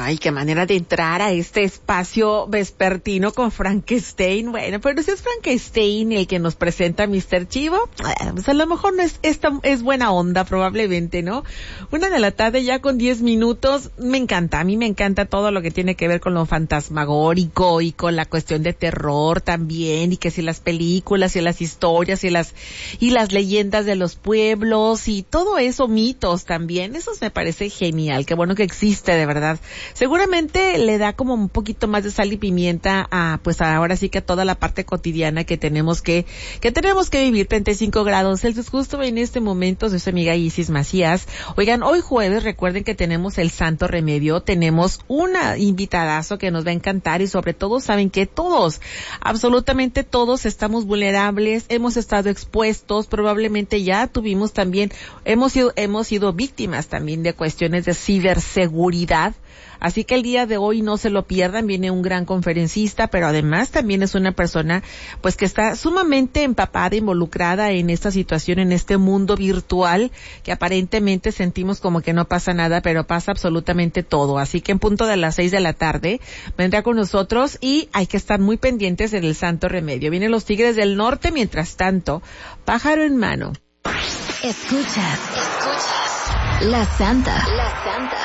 Ay, qué manera de entrar a este espacio vespertino con Frankenstein. Bueno, pero si es Frankenstein el que nos presenta Mr. Chivo, pues a lo mejor no es buena onda, probablemente, ¿no? 1:00 p.m. ya con 10 minutos. Me encanta, a mí me encanta todo lo que tiene que ver con lo fantasmagórico y con la cuestión de terror también, y que si las películas y las historias y las leyendas de los pueblos y todo eso, mitos también. Eso me parece genial, qué bueno que existe, de verdad. Seguramente le da como un poquito más de sal y pimienta a, pues ahora sí que a toda la parte cotidiana que tenemos que vivir. 35 grados Celsius justo en este momento. Soy su amiga Isis Macías. Oigan, hoy jueves, recuerden que tenemos el Santo Remedio, tenemos una invitadazo que nos va a encantar, y sobre todo saben que todos, absolutamente todos estamos vulnerables, hemos estado expuestos, probablemente ya tuvimos también, hemos sido víctimas también de cuestiones de ciberseguridad. Así que el día de hoy no se lo pierdan, viene un gran conferencista, pero además también es una persona pues que está sumamente empapada, involucrada en esta situación, en este mundo virtual, que aparentemente sentimos como que no pasa nada, pero pasa absolutamente todo. Así que en punto de las 6:00 p.m. vendrá con nosotros y hay que estar muy pendientes en el Santo Remedio. Vienen los Tigres del Norte, mientras tanto, pájaro en mano. Escuchas. La Santa.